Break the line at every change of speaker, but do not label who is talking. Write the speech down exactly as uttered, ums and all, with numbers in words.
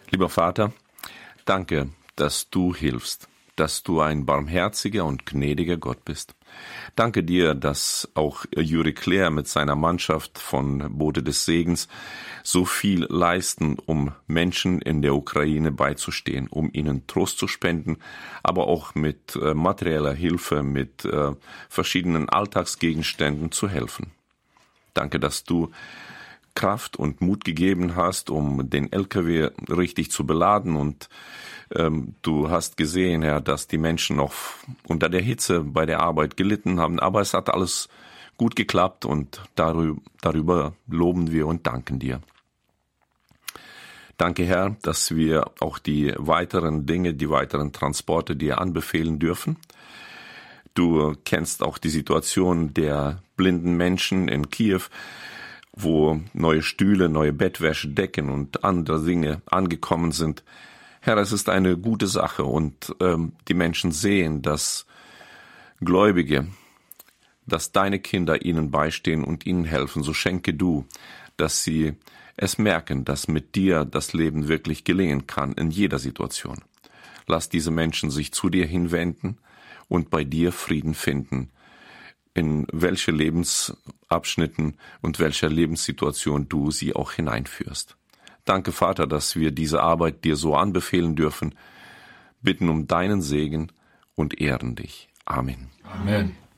Lieber Vater, danke, dass du hilfst, dass du ein barmherziger und gnädiger Gott bist. Danke dir, dass auch Juri Claire mit seiner Mannschaft von Boote des Segens so viel leisten, um Menschen in der Ukraine beizustehen, um ihnen Trost zu spenden, aber auch mit äh, materieller Hilfe, mit äh, verschiedenen Alltagsgegenständen zu helfen. Danke, dass du Kraft und Mut gegeben hast, um den L K W richtig zu beladen, und ähm, du hast gesehen, Herr, dass die Menschen noch unter der Hitze bei der Arbeit gelitten haben, aber es hat alles gut geklappt, und darüber, darüber loben wir und danken dir. Danke, Herr, dass wir auch die weiteren Dinge, die weiteren Transporte dir anbefehlen dürfen. Du kennst auch die Situation der blinden Menschen in Kiew, wo neue Stühle, neue Bettwäsche, Decken und andere Dinge angekommen sind. Herr, es ist eine gute Sache, und ähm, die Menschen sehen, dass Gläubige, dass deine Kinder ihnen beistehen und ihnen helfen. So schenke du, dass sie es merken, dass mit dir das Leben wirklich gelingen kann in jeder Situation. Lass diese Menschen sich zu dir hinwenden und bei dir Frieden finden, in welche Lebensabschnitten und welcher Lebenssituation du sie auch hineinführst. Danke, Vater, dass wir diese Arbeit dir so anbefehlen dürfen, bitten um deinen Segen und ehren dich. Amen.
Amen.